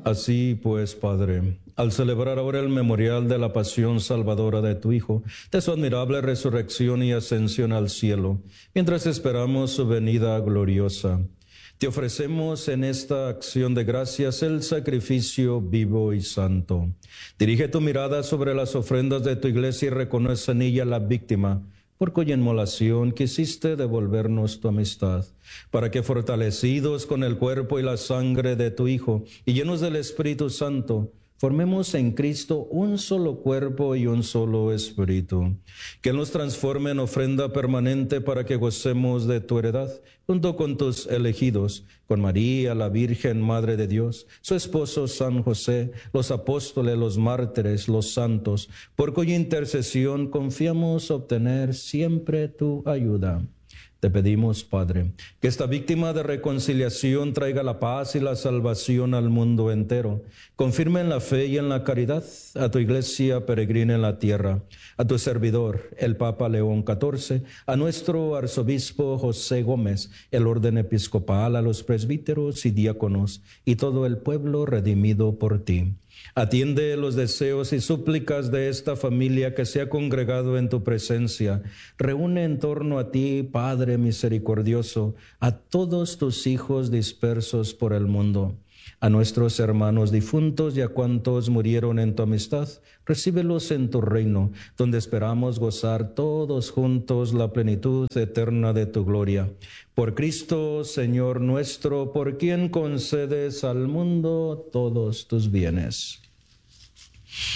Así pues, Padre, al celebrar ahora el memorial de la pasión salvadora de tu Hijo, de su admirable resurrección y ascensión al cielo, mientras esperamos su venida gloriosa, te ofrecemos en esta acción de gracias el sacrificio vivo y santo. Dirige tu mirada sobre las ofrendas de tu iglesia y reconoce en ella la víctima, por cuya inmolación quisiste devolvernos tu amistad, para que fortalecidos con el cuerpo y la sangre de tu Hijo y llenos del Espíritu Santo, formemos en Cristo un solo cuerpo y un solo espíritu, que Él nos transforme en ofrenda permanente para que gocemos de tu heredad, junto con tus elegidos, con María, la Virgen Madre de Dios, su esposo San José, los apóstoles, los mártires, los santos, por cuya intercesión confiamos obtener siempre tu ayuda. Te pedimos, Padre, que esta víctima de reconciliación traiga la paz y la salvación al mundo entero. Confirme en la fe y en la caridad a tu iglesia peregrina en la tierra, a tu servidor, el Papa León XIV, a nuestro arzobispo José Gómez, el orden episcopal, a los presbíteros y diáconos, y todo el pueblo redimido por ti. Atiende los deseos y súplicas de esta familia que se ha congregado en tu presencia. Reúne en torno a ti, Padre misericordioso, a todos tus hijos dispersos por el mundo. A nuestros hermanos difuntos y a cuantos murieron en tu amistad, recíbelos en tu reino, donde esperamos gozar todos juntos la plenitud eterna de tu gloria. Por Cristo, Señor nuestro, por quien concedes al mundo todos tus bienes.